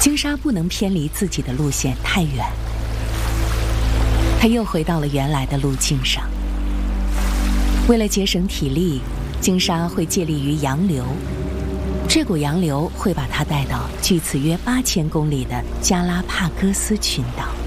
鲸鲨不能偏离自己的路线太远，它又回到了原来的路径上。为了节省体力，鲸鲨会借力于洋流，这股洋流会把它带到距此约8000公里的加拉帕戈斯群岛。